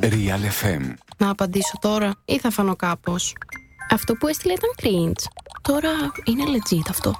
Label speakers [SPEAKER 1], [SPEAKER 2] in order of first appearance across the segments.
[SPEAKER 1] Real FM.
[SPEAKER 2] Να απαντήσω τώρα ή θα φανώ κάπως? Αυτό που έστειλε ήταν cringe. Τώρα είναι legit αυτό.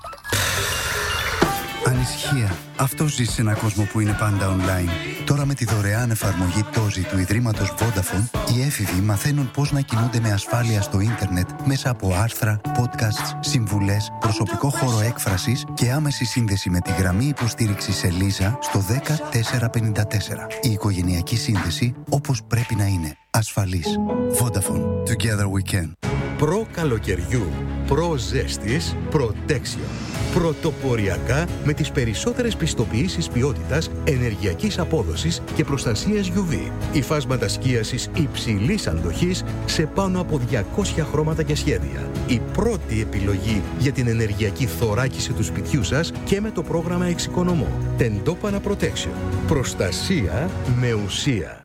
[SPEAKER 3] Ανησυχία. Αυτό ζει σε έναν κόσμο που είναι πάντα online. Τώρα με τη δωρεάν εφαρμογή Tozi του Ιδρύματος Vodafone, οι έφηβοι μαθαίνουν πώς να κινούνται με ασφάλεια στο ίντερνετ μέσα από άρθρα, podcasts, συμβουλές, προσωπικό χώρο έκφρασης και άμεση σύνδεση με τη γραμμή υποστήριξης Ελίζα στο 10454. Η οικογενειακή σύνδεση όπως πρέπει να είναι. Ασφαλής. Vodafone. Together we can.
[SPEAKER 4] Προ καλοκαιριού, προ ζέστης, Protection. Πρωτοποριακά με τις περισσότερες πιστοποιήσεις ποιότητας, ενεργειακής απόδοσης και προστασίας UV. Υφάσματα σκίασης υψηλής αντοχής σε πάνω από 200 χρώματα και σχέδια. Η πρώτη επιλογή για την ενεργειακή θωράκιση του σπιτιού σας και με το πρόγραμμα Εξοικονομώ. Τεντόπανα Protection. Προστασία με ουσία.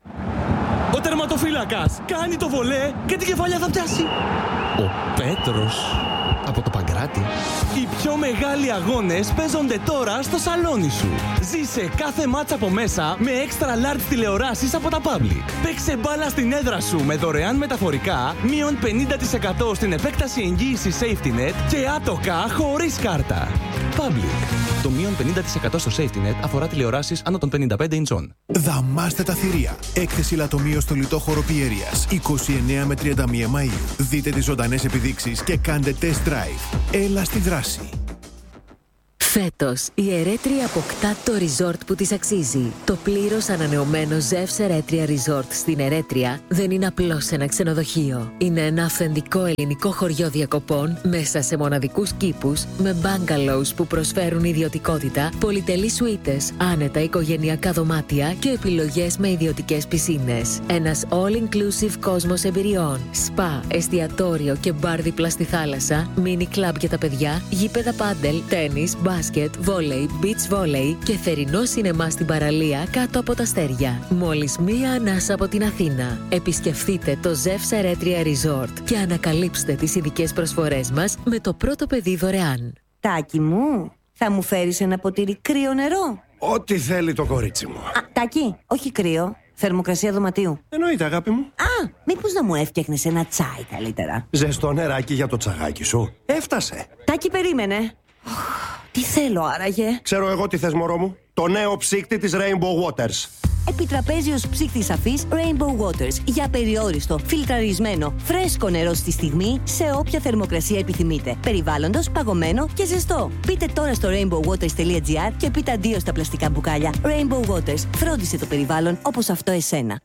[SPEAKER 5] Ο τερματοφύλακας κάνει το βολέ και την κεφαλιά θα πιάσει. Ο Πέτρος από το Παγκράτη. Οι πιο μεγάλοι αγώνες παίζονται τώρα στο σαλόνι σου. Ζήσε κάθε μάτς από μέσα με extra large τηλεοράσεις από τα Public. Παίξε μπάλα στην έδρα σου με δωρεάν μεταφορικά, μείον 50% στην επέκταση εγγύησης Safety Net και άτοκα χωρίς κάρτα. Public. Το μείον 50% στο Safety Net αφορά τηλεοράσεις άνω των 55 ιντσών.
[SPEAKER 6] Δαμάστε τα θηρία. Έκθεση λατομείο στο λιτό χώρο Πιέρειας. 29 με 31 Μαΐου. Δείτε τις ζωντανές επιδείξεις και κάντε test drive. Έλα στη δράση.
[SPEAKER 7] Φέτος, η Ερέτρια αποκτά το resort που της αξίζει. Το πλήρως ανανεωμένο Zeus Ερέτρια Resort στην Ερέτρια δεν είναι απλώς ένα ξενοδοχείο. Είναι ένα αυθεντικό ελληνικό χωριό διακοπών μέσα σε μοναδικούς κήπους με bungalows που προσφέρουν ιδιωτικότητα, πολυτελείς σουίτες, άνετα οικογενειακά δωμάτια και επιλογές με ιδιωτικές πισίνες. Ένας all-inclusive κόσμος εμπειριών, σπα, εστιατόριο και μπαρ δίπλα στη θάλασσα, mini club για τα παιδιά, γήπεδα πάντελ, τένις, μπάσκετ, βόλεϊ, beach volley και θερινό σινεμά στην παραλία κάτω από τα αστέρια. Μόλις μία ανάσα από την Αθήνα. Επισκεφτείτε το Zeus Ερέτρια Resort και ανακαλύψτε τις ειδικές προσφορές μας με το πρώτο παιδί δωρεάν.
[SPEAKER 8] Τάκη μου, θα μου φέρεις ένα ποτήρι κρύο νερό?
[SPEAKER 9] Ό,τι θέλει το κορίτσι μου.
[SPEAKER 8] Τάκη, όχι κρύο. Θερμοκρασία δωματίου.
[SPEAKER 9] Εννοείται, αγάπη μου.
[SPEAKER 8] Μήπως να μου έφτιαχνες ένα τσάι καλύτερα?
[SPEAKER 9] Ζεστό νεράκι για το τσαγάκι σου. Έφτασε.
[SPEAKER 8] Τάκη, περίμενε. Τι θέλω άραγε?
[SPEAKER 9] Ξέρω εγώ τι θες, μωρό μου. Το νέο ψύκτη της Rainbow Waters.
[SPEAKER 8] Επιτραπέζιος ψύκτης αφής Rainbow Waters. Για περιόριστο, φιλτραρισμένο, φρέσκο νερό στη στιγμή, σε όποια θερμοκρασία επιθυμείτε. Περιβάλλοντος, παγωμένο και ζεστό. Μπείτε τώρα στο rainbowwaters.gr και πείτε αντίο στα πλαστικά μπουκάλια. Rainbow Waters. Φρόντισε το περιβάλλον όπως αυτό εσένα.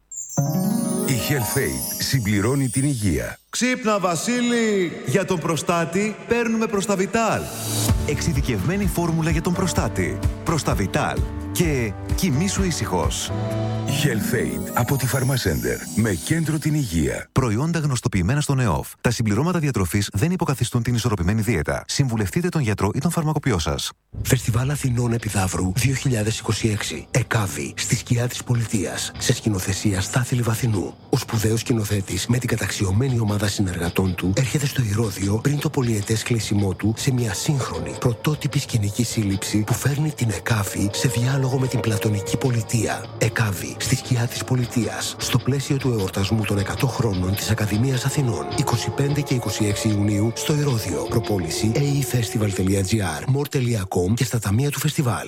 [SPEAKER 10] Η HealthAid συμπληρώνει την υγεία.
[SPEAKER 11] Ξύπνα, Βασίλη! Για τον προστάτη παίρνουμε Προσταβιτάλ. Εξειδικευμένη φόρμουλα για τον προστάτη. Προσταβιτάλ. Και κοιμήσου ήσυχος.
[SPEAKER 10] HealthAid από τη Pharmacenter. Με κέντρο την υγεία.
[SPEAKER 11] Προϊόντα γνωστοποιημένα στον ΕΟΦ. Τα συμπληρώματα διατροφής δεν υποκαθιστούν την ισορροπημένη δίαιτα. Συμβουλευτείτε τον γιατρό ή τον φαρμακοποιό σας.
[SPEAKER 12] Φεστιβάλ Αθηνών Επιδαύρου 2026. ΕΚΑΒΗ, στη σκιά της πολιτείας. Σε σκηνοθεσία Στάθη Λιβαθινού. Ο σπουδαίος σκηνοθέτης με την καταξιωμένη ομάδα συνεργατών του έρχεται στο Ηρώδειο πριν το πολυετές κλείσιμό του σε μια σύγχρονη πρωτότυπη σκηνική σύλληψη που φέρνει την ΕΚΑΒΗ σε διάλογο με την πλατωνική πολιτεία. ΕΚΑΒΗ, στη σκιά της πολιτείας. Στο πλαίσιο του εορτασμού των 100 χρόνων της Ακαδημίας Αθηνών. 25 και 26 Ιουνίου στο Ηρώδειο. Προπόληση aefestival.gr, more.com και στα ταμεία του φεστιβάλ.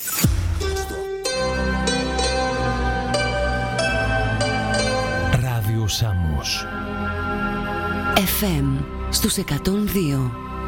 [SPEAKER 13] Ράδιο Σάμος
[SPEAKER 7] FM στους 102.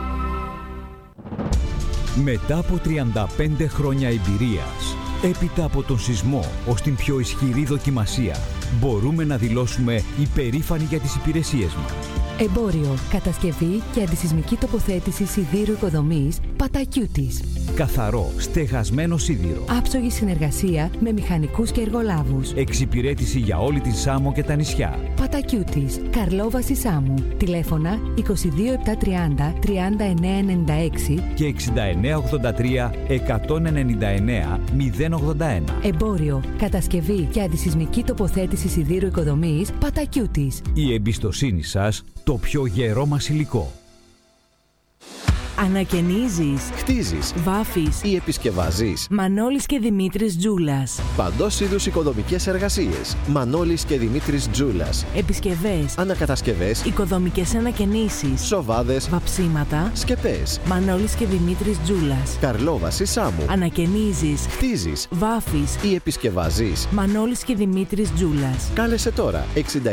[SPEAKER 13] Μετά από 35 χρόνια εμπειρίας, έπειτα από τον σεισμό ως την πιο ισχυρή δοκιμασία, μπορούμε να δηλώσουμε υπερήφανοι για τις υπηρεσίες μας.
[SPEAKER 14] Εμπόριο, κατασκευή και αντισυσμική τοποθέτηση σιδήρου οικοδομής Πατακιούτης.
[SPEAKER 13] Καθαρό, στεγασμένο σίδηρο.
[SPEAKER 14] Άψογη συνεργασία με μηχανικούς και εργολάβους.
[SPEAKER 13] Εξυπηρέτηση για όλη την Σάμο και τα νησιά.
[SPEAKER 14] Πατακιούτης, Καρλόβαση Σάμου. Τηλέφωνα 22730 3996
[SPEAKER 13] και 6983 199 081.
[SPEAKER 14] Εμπόριο, κατασκευή και αντισυσμική τοποθέτηση σιδήρου οικοδομής Πατακιούτης.
[SPEAKER 13] Η εμπιστοσύνη σας, το πιο γερό μας υλικό.
[SPEAKER 1] Ανακαινίζεις,
[SPEAKER 15] χτίζεις,
[SPEAKER 1] βάφεις
[SPEAKER 15] ή επισκευάζεις.
[SPEAKER 1] Μανώλης και Δημήτρης Τζούλας.
[SPEAKER 15] Παντός είδους οικοδομικές εργασίες. Μανώλης και Δημήτρης Τζούλας.
[SPEAKER 1] Επισκευές,
[SPEAKER 15] ανακατασκευές,
[SPEAKER 1] οικοδομικές ανακαινήσεις,
[SPEAKER 15] σοβάδες,
[SPEAKER 1] βαψίματα,
[SPEAKER 15] σκεπές.
[SPEAKER 1] Μανώλης και Δημήτρης Τζούλας.
[SPEAKER 15] Καρλόβαση Σάμου.
[SPEAKER 1] Ανακαινίζεις,
[SPEAKER 15] χτίζεις,
[SPEAKER 1] βάφεις
[SPEAKER 15] ή επισκευάζεις.
[SPEAKER 1] Μανώλης και Δημήτρης Τζούλας.
[SPEAKER 15] Κάλεσε τώρα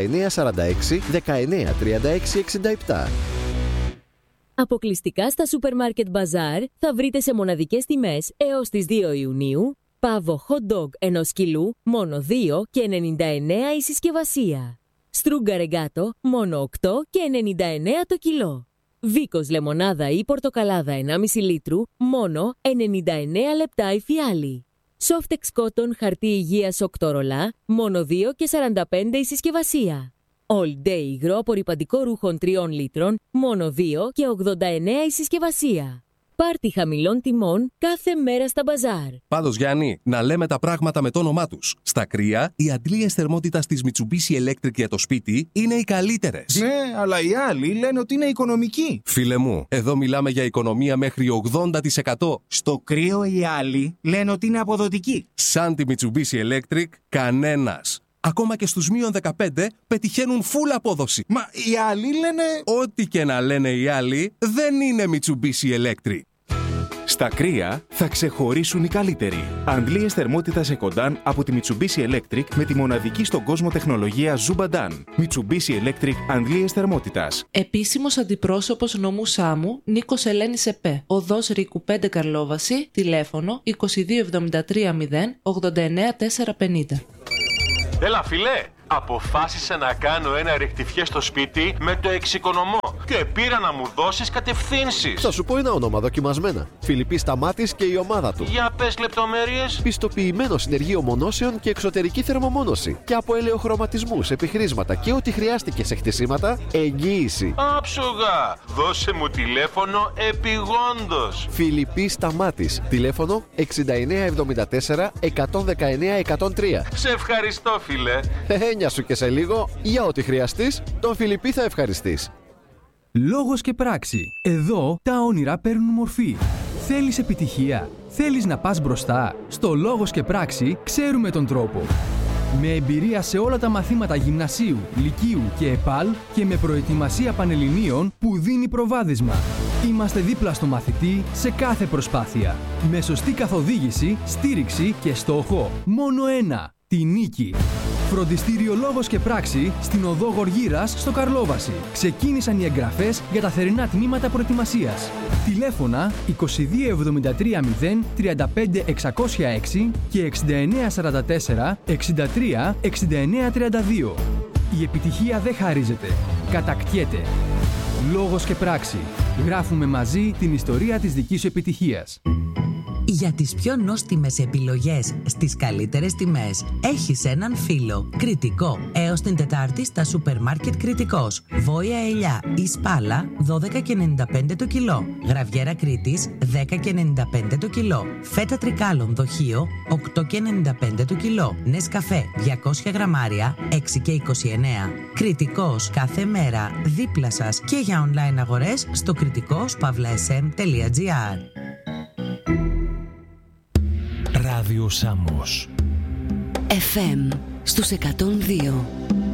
[SPEAKER 15] 6946 1936 67.
[SPEAKER 7] Αποκλειστικά στα σούπερ μάρκετ Bazaar θα βρείτε σε μοναδικές τιμές έως τις 2 Ιουνίου πάβο hot dog 1 κιλού μόνο 2,99 η συσκευασία. Στρούγκα ρεγκάτο μόνο 8,99 το κιλό. Βίκος λεμονάδα ή πορτοκαλάδα 1,5 λίτρου μόνο 99 λεπτά η φιάλη. Softex Cotton χαρτί υγείας 8 ρολά μόνο 2,45 η συσκευασία. All Day υγρό απορρυπαντικό ρούχων 3 λίτρων μόνο 2,89 η συσκευασία. Πάρτι χαμηλών τιμών κάθε μέρα στα μπαζάρ.
[SPEAKER 16] Πάντως Γιάννη, να λέμε τα πράγματα με το όνομά τους. Στα κρύα, οι αντλίες θερμότητας της Mitsubishi Electric για το σπίτι είναι οι καλύτερες.
[SPEAKER 17] Ναι, αλλά οι άλλοι λένε ότι είναι οικονομικοί.
[SPEAKER 16] Φίλε μου, εδώ μιλάμε για οικονομία μέχρι 80%.
[SPEAKER 17] Στο κρύο οι άλλοι λένε ότι είναι αποδοτικοί.
[SPEAKER 16] Σαν τη Mitsubishi Electric, κανένας. Ακόμα και στους μείον 15 πετυχαίνουν φουλ απόδοση.
[SPEAKER 17] Μα οι άλλοι λένε...
[SPEAKER 16] Ό,τι και να λένε οι άλλοι, δεν είναι Mitsubishi Electric.
[SPEAKER 18] Στα κρύα θα ξεχωρίσουν οι καλύτεροι. Αντλίες θερμότητας Ecodan από τη Mitsubishi Electric με τη μοναδική στον κόσμο τεχνολογία Zubadan. Mitsubishi Electric αντλίες θερμότητας.
[SPEAKER 19] Επίσημος αντιπρόσωπος νομού Σάμου, Νίκος Ελένης ΕΠΕ. Οδός Ρίκου 5 Καρλόβαση, τηλέφωνο 2273 0 89 450.
[SPEAKER 20] Έλα φίλε, αποφάσισα να κάνω ένα ρεκτιφιέ στο σπίτι με το εξοικονομώ και πήρα να μου δώσεις κατευθύνσεις.
[SPEAKER 15] Θα σου πω ένα όνομα δοκιμασμένα. Φιλιππής Σταμάτης και η ομάδα του.
[SPEAKER 20] Για πες λεπτομέρειες.
[SPEAKER 15] Πιστοποιημένο συνεργείο μονώσεων και εξωτερική θερμομόνωση. Και από ελαιοχρωματισμούς, επιχρήσματα και ό,τι χρειάστηκε σε χτισήματα, εγγύηση.
[SPEAKER 20] Άψογα! Δώσε μου τηλέφωνο επιγόντως.
[SPEAKER 15] Φιλιππής Σταμάτης. Τηλέφωνο 6974 119 103.
[SPEAKER 20] Σε ευχαριστώ φίλε.
[SPEAKER 15] Έννοια σου και σε λίγο, για ό,τι χρειαστείς, τον Φιλιππή θα ευχαριστείς.
[SPEAKER 21] Λόγος και πράξη. Εδώ τα όνειρα παίρνουν μορφή. Θέλεις επιτυχία? Θέλεις να πας μπροστά? Στο Λόγος και πράξη ξέρουμε τον τρόπο. Με εμπειρία σε όλα τα μαθήματα γυμνασίου, λυκείου και ΕΠΑΛ και με προετοιμασία πανελληνίων που δίνει προβάδισμα. Είμαστε δίπλα στο μαθητή σε κάθε προσπάθεια. Με σωστή καθοδήγηση, στήριξη και στόχο μόνο ένα, τη νίκη. Φροντιστήριο Λόγος και Πράξη στην οδό Γοργύρας στο Καρλόβαση. Ξεκίνησαν οι εγγραφές για τα θερινά τμήματα προετοιμασίας. Τηλέφωνα 2273 0 35 606 και 6944 63 69 32. Η επιτυχία δεν χαρίζεται, κατακτιέται. Λόγος και Πράξη. Γράφουμε μαζί την ιστορία της δικής σου επιτυχίας.
[SPEAKER 22] Για τις πιο νόστιμες επιλογές στις καλύτερες τιμές έχεις έναν φίλο. Κριτικό. Έως την Τετάρτη στα σούπερ μάρκετ Κριτικός. Βόια ελιά ή σπάλα 12,95 το κιλό. Γραβιέρα Κρήτης 10,95 το κιλό. Φέτα τρικάλων δοχείο 8,95 το κιλό. Νεσκαφέ 200 γραμμάρια 6,29. Κριτικός κάθε μέρα δίπλα σας και για online αγορές στο kritikos.sm.gr.
[SPEAKER 13] Ράδιο Σάμος
[SPEAKER 7] FM στους 102.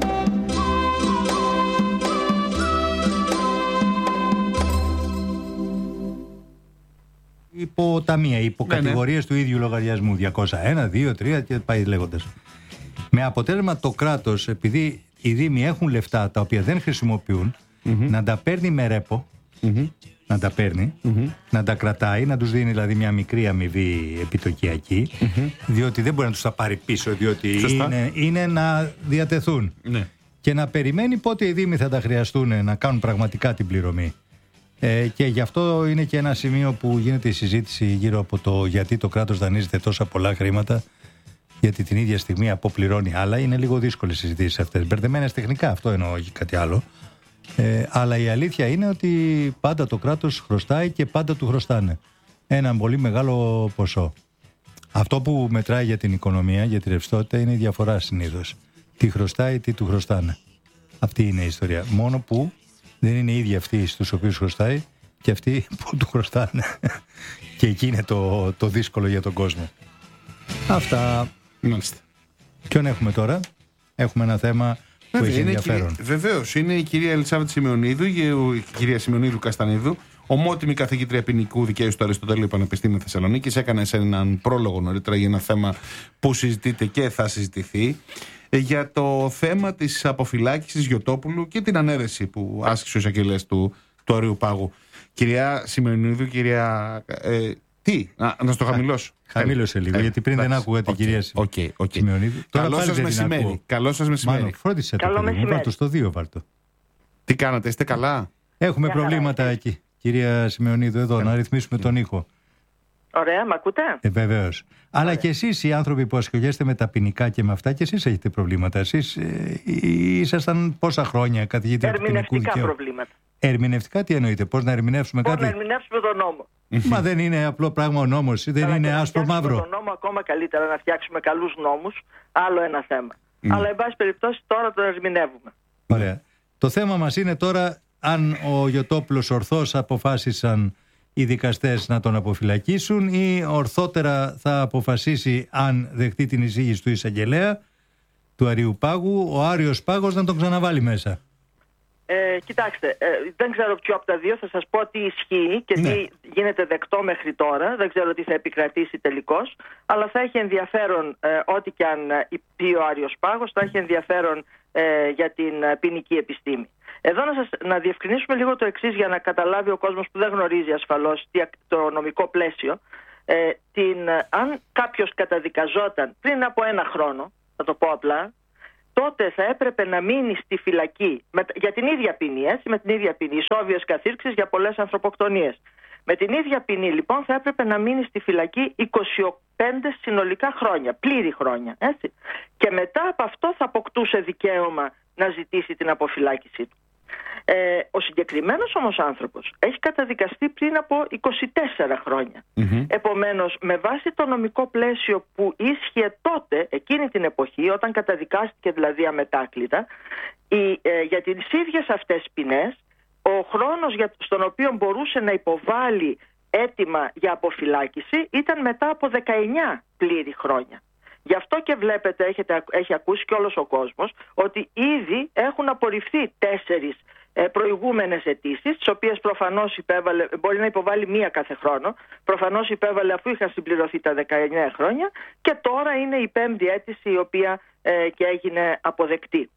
[SPEAKER 23] Υποταμεία, υποκατηγορίες του ίδιου λογαριασμού 201, 2, 3 και πάει λέγοντας. Με αποτέλεσμα το κράτος, επειδή οι δήμοι έχουν λεφτά τα οποία δεν χρησιμοποιούν, να τα παίρνει με ρέπο, να τα παίρνει, να τα κρατάει, να τους δίνει δηλαδή μια μικρή αμοιβή επιτοκιακή, διότι δεν μπορεί να τους τα πάρει πίσω, διότι είναι να διατεθούν. Και να περιμένει πότε οι δήμοι θα τα χρειαστούν να κάνουν πραγματικά την πληρωμή. Και γι' αυτό είναι και ένα σημείο που γίνεται η συζήτηση γύρω από το γιατί το κράτος δανείζεται τόσα πολλά χρήματα, γιατί την ίδια στιγμή αποπληρώνει άλλα. Είναι λίγο δύσκολες οι συζητήσεις αυτές. Μπερδεμένες τεχνικά, αυτό εννοώ, όχι κάτι άλλο. Αλλά η αλήθεια είναι ότι πάντα το κράτος χρωστάει και πάντα του χρωστάνε ένα πολύ μεγάλο ποσό. Αυτό που μετράει για την οικονομία, για τη ρευστότητα, είναι η διαφορά συνήθως. Τι χρωστάει, τι του χρωστάνε. Αυτή είναι η ιστορία. Μόνο που δεν είναι οι ίδιοι αυτοί στους οποίους χρωστάει και αυτοί που του χρωστάνε. Και εκεί είναι το δύσκολο για τον κόσμο. Αυτά.
[SPEAKER 2] Μάλιστα.
[SPEAKER 23] Ποιον έχουμε τώρα? Έχουμε ένα θέμα που έχει ενδιαφέρον.
[SPEAKER 2] Βεβαίως, είναι η κυρία Ελισάβετ Σημεωνίδου, η κυρία Σημεωνίδου Καστανίδου, ομότιμη καθηγήτρια ποινικού δικαίου στο Αριστοτέλειο Πανεπιστήμιο Θεσσαλονίκης. Έκανε σε έναν πρόλογο νωρίτερα για ένα θέμα που συζητείται και θα συζητηθεί. Για το θέμα της αποφυλάκησης Γιωτόπουλου και την ανέρεση που άσκησε ο εισαγγελέας του Αριουπάγου. Κυρία Σημεωνίδου, να στο χαμηλώσω.
[SPEAKER 23] Χαμήλωσε λίγο, γιατί πριν δεν άκουγα την κυρία Σημεωνίδου.
[SPEAKER 2] Καλό σας μεσημέρι. Καλό σας μεσημέρι.
[SPEAKER 23] Μάλλον φρόντισε το παιδί μου, βάλτο στο 2 βάλτο.
[SPEAKER 2] Τι κάνατε, είστε καλά?
[SPEAKER 23] Έχουμε προβλήματα εκεί, κυρία Σημεωνίδου, εδώ, να ρυθμίσουμε τον ήχο.
[SPEAKER 3] Ωραία, μ' ακούτε?
[SPEAKER 23] Βεβαίως. Αλλά και εσείς οι άνθρωποι που ασχολιέστε με τα ποινικά και με αυτά, και εσείς έχετε προβλήματα. Εσείς ήσασταν πόσα χρόνια καθηγήτρια του ποινικού δικαίου?
[SPEAKER 3] Ερμηνευτικά προβλήματα.
[SPEAKER 23] Ερμηνευτικά τι εννοείτε, πώς να ερμηνεύσουμε κάτι?
[SPEAKER 3] Πώς να ερμηνεύσουμε τον νόμο.
[SPEAKER 23] Μα δεν είναι απλό πράγμα ο νόμος, δεν είναι άσπρο μαύρο.
[SPEAKER 3] Να τον νόμο ακόμα καλύτερα, να φτιάξουμε καλούς νόμους, άλλο ένα θέμα. Αλλά εν πάση περιπτώσει τώρα τον ερμηνεύουμε.
[SPEAKER 23] Ωραία. Το θέμα μας είναι τώρα αν ο Γιωτόπουλος ορθώς αποφάσισαν οι δικαστές να τον αποφυλακίσουν ή ορθότερα θα αποφασίσει, αν δεχτεί την εισήγηση του εισαγγελέα του Αριουπάγου, ο Άριος Πάγος να τον ξαναβάλει μέσα.
[SPEAKER 3] Κοιτάξτε, δεν ξέρω ποιο από τα δύο, θα σας πω τι ισχύει και τι γίνεται δεκτό μέχρι τώρα. Δεν ξέρω τι θα επικρατήσει τελικώς, αλλά θα έχει ενδιαφέρον ό,τι και αν πει ο Άριος Πάγος, θα έχει ενδιαφέρον για την ποινική επιστήμη. Εδώ να διευκρινίσουμε λίγο το εξής για να καταλάβει ο κόσμος που δεν γνωρίζει ασφαλώς το νομικό πλαίσιο. Αν κάποιος καταδικαζόταν πριν από 1 χρόνο, θα το πω απλά, τότε θα έπρεπε να μείνει στη φυλακή για την ίδια ποινή, με την ίδια ποινή, ισόβιες καθήρξεις για πολλές ανθρωποκτονίες. Με την ίδια ποινή λοιπόν θα έπρεπε να μείνει στη φυλακή 25 συνολικά χρόνια, πλήρη χρόνια, έτσι. Και μετά από αυτό θα αποκτούσε δικαίωμα να ζητήσει την αποφυλάκησή του. Ο συγκεκριμένος όμως άνθρωπος έχει καταδικαστεί πριν από 24 χρόνια. Επομένως, με βάση το νομικό πλαίσιο που ίσχυε τότε, εκείνη την εποχή, όταν καταδικάστηκε δηλαδή αμετάκλητα, για τις ίδιες αυτές ποινές, ο χρόνος στον οποίο μπορούσε να υποβάλει αίτημα για αποφυλάκηση ήταν μετά από 19 πλήρη χρόνια. Γι' αυτό και βλέπετε, έχει ακούσει και όλος ο κόσμος, ότι ήδη έχουν απορριφθεί 4 προηγούμενες αιτήσεις, τις οποίες προφανώς μπορεί να υποβάλει 1 κάθε χρόνο, προφανώς υπέβαλε αφού είχαν συμπληρωθεί τα 19 χρόνια, και τώρα είναι η 5η αίτηση η οποία και έγινε αποδεκτή.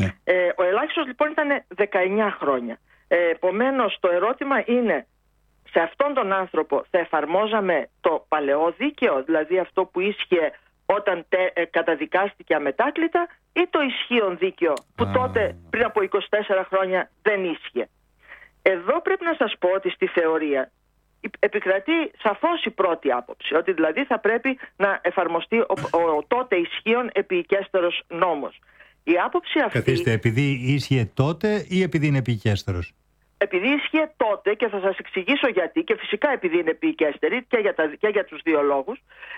[SPEAKER 3] Ο ελάχιστος λοιπόν ήταν 19 χρόνια. Επομένως το ερώτημα είναι, σε αυτόν τον άνθρωπο θα εφαρμόζαμε το παλαιό δίκαιο, δηλαδή αυτό που ίσχυε όταν καταδικάστηκε αμετάκλητα, ή το ισχύον δίκαιο που τότε πριν από 24 χρόνια δεν ίσχυε? Εδώ πρέπει να σας πω ότι στη θεωρία επικρατεί σαφώς η πρώτη άποψη, ότι δηλαδή θα πρέπει να εφαρμοστεί ο τότε ισχύον επιοικέστερος νόμος. Η άποψη αυτή...
[SPEAKER 23] Καθίστε, επειδή ίσχυε τότε ή επειδή είναι επιοικέστερος?
[SPEAKER 3] Επειδή ίσχυε τότε, και θα σας εξηγήσω γιατί, και φυσικά επειδή είναι επιοικέστερη και για τους δύο λόγους,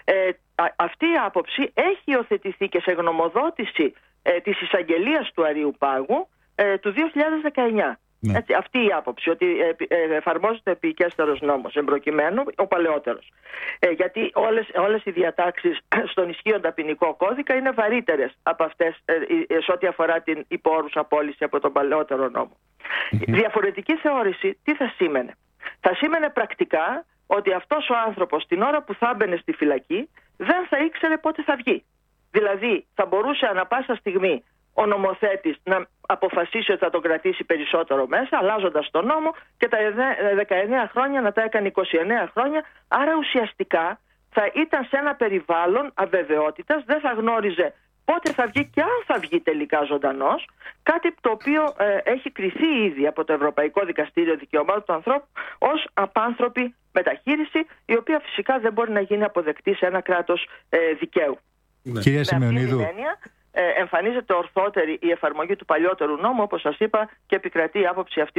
[SPEAKER 3] αυτή η άποψη έχει υιοθετηθεί και σε γνωμοδότηση της εισαγγελίας του Αριουπάγου του 2019. Έτσι, αυτή η άποψη, ότι εφαρμόζεται επιοικέστερος νόμος, εμπροκειμένου ο παλαιότερος. Γιατί όλες οι διατάξεις στον ισχύοντα ποινικό κώδικα είναι βαρύτερες από αυτές σε ό,τι αφορά την υπόρουσα πώληση από τον παλαιότερο νόμο. Διαφορετική θεώρηση τι θα σήμαινε? Θα σήμαινε πρακτικά ότι αυτός ο άνθρωπος την ώρα που θα μπαινε στη φυλακή δεν θα ήξερε πότε θα βγει. Δηλαδή θα μπορούσε ανα πάσα στιγμή ο νομοθέτης να αποφασίσει ότι θα τον κρατήσει περισσότερο μέσα, αλλάζοντας τον νόμο, και τα 19 χρόνια να τα έκανε 29 χρόνια. Άρα ουσιαστικά θα ήταν σε ένα περιβάλλον αβεβαιότητας, δεν θα γνώριζε πότε θα βγει και αν θα βγει τελικά ζωντανός, κάτι το οποίο έχει κριθεί ήδη από το Ευρωπαϊκό Δικαστήριο Δικαιωμάτων του Ανθρώπου ως απάνθρωπη μεταχείριση, η οποία φυσικά δεν μπορεί να γίνει αποδεκτή σε ένα κράτος δικαίου.
[SPEAKER 23] Κυρία Σημεωνίδου,
[SPEAKER 3] εμφανίζεται ορθότερη η εφαρμογή του παλιότερου νόμου, όπως σας είπα, και επικρατεί η άποψη αυτή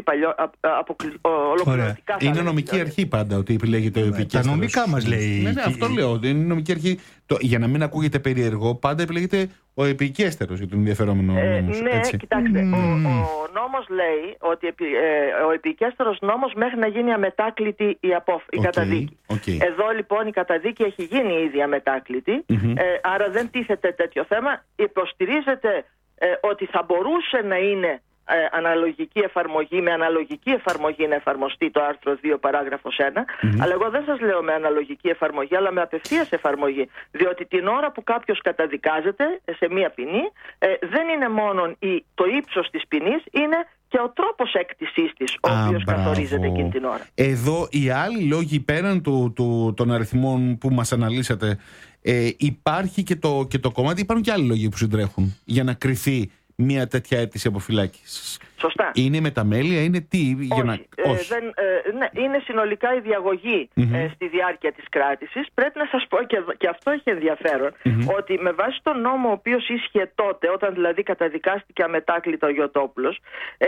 [SPEAKER 3] ολοκληρωτικά.
[SPEAKER 2] Είναι νομική αρχή πάντα ότι επιλέγεται ο επικέστερος.
[SPEAKER 23] Τα νομικά μας λέει.
[SPEAKER 2] Ναι, αυτό λέω. Είναι νομική αρχή. Για να μην ακούγεται περίεργο, πάντα επιλέγεται ο επικέστερος για τον ενδιαφερόμενο νόμο.
[SPEAKER 3] Ναι, κοιτάξτε. Ο νόμος λέει ότι ο επικέστερος νόμος μέχρι να γίνει αμετάκλητη η καταδίκη. Εδώ λοιπόν η καταδίκη έχει γίνει ήδη αμετάκλητη, άρα δεν τίθεται τέτοιο θέμα. Υποστηρίζεται ότι θα μπορούσε να είναι αναλογική εφαρμογή, με αναλογική εφαρμογή να εφαρμοστεί το άρθρο 2 παράγραφος 1, αλλά εγώ δεν σας λέω με αναλογική εφαρμογή, αλλά με απευθείας εφαρμογή, διότι την ώρα που κάποιος καταδικάζεται σε μία ποινή, δεν είναι μόνο το ύψος της ποινής, είναι και ο τρόπος έκτησής της, ο οποίος καθορίζεται εκείνη την ώρα.
[SPEAKER 2] Εδώ οι άλλοι λόγοι πέραν των αριθμών που μας αναλύσατε, υπάρχει και το κομμάτι, υπάρχουν και άλλοι λόγοι που συντρέχουν για να κρυθεί μια τέτοια αίτηση αποφυλάκησης.
[SPEAKER 3] Σωστά.
[SPEAKER 2] Είναι μεταμέλεια, είναι τι?
[SPEAKER 3] Όχι. Ναι, είναι συνολικά η διαγωγή στη διάρκεια της κράτησης. Πρέπει να σας πω, και αυτό έχει ενδιαφέρον, ότι με βάση τον νόμο ο οποίος ίσχυε τότε, όταν δηλαδή καταδικάστηκε αμετάκλητα ο Γιωτόπουλος,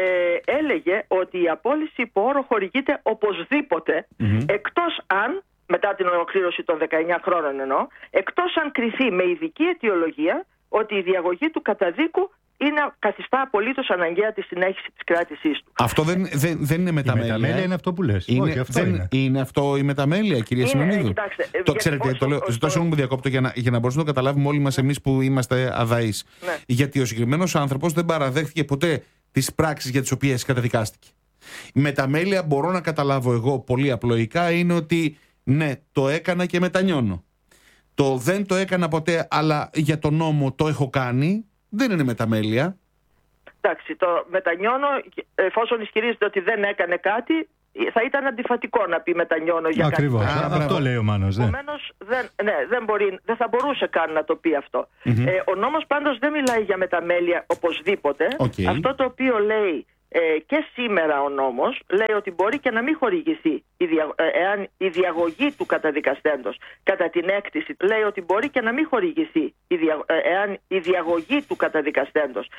[SPEAKER 3] έλεγε ότι η απόλυση υπό όρο χορηγείται οπωσδήποτε, εκτός αν, μετά την ολοκλήρωση των 19 χρόνων εννοώ, εκτός αν κριθεί με ειδική αιτιολογία ότι η διαγωγή του καταδίκου καθιστά απολύτως αναγκαία τη συνέχιση της κράτησής του.
[SPEAKER 2] Αυτό δεν είναι μεταμέλεια. Η
[SPEAKER 23] μεταμέλεια είναι αυτό που λες. Όχι, αυτό
[SPEAKER 2] είναι αυτό η μεταμέλεια, κυρία Σιμεωνίδου. Το ξέρετε, το λέω, ζητώ συγγνώμη που διακόπτω για να μπορούμε να το καταλάβουμε όλοι μας εμείς που είμαστε αδαείς. Ναι. Γιατί ο συγκεκριμένος άνθρωπος δεν παραδέχτηκε ποτέ τις πράξεις για τις οποίες καταδικάστηκε. Η μεταμέλεια, μπορώ να καταλάβω εγώ πολύ απλοϊκά, είναι ότι ναι, το έκανα και μετανιώνω. Το δεν το έκανα ποτέ, αλλά για τον νόμο το έχω κάνει, δεν είναι μεταμέλεια.
[SPEAKER 3] Εντάξει, το μετανιώνω, εφόσον ισχυρίζεται ότι δεν έκανε κάτι, θα ήταν αντιφατικό να πει μετανιώνω για
[SPEAKER 23] ακριβώς,
[SPEAKER 3] κάτι.
[SPEAKER 23] Ακριβώς, αυτό λέει ο Μάνος.
[SPEAKER 3] Επομένως, δεν θα μπορούσε καν να το πει αυτό. Ο νόμος πάντως δεν μιλάει για μεταμέλεια οπωσδήποτε. Αυτό το οποίο λέει και σήμερα ο νόμος λέει ότι μπορεί και να μην χορηγηθεί εάν η διαγωγή του καταδικαστέντος κατά την έκτηση, λέει ότι μπορεί και να μην χορηγηθεί εάν η διαγωγή του καταδικαστέντος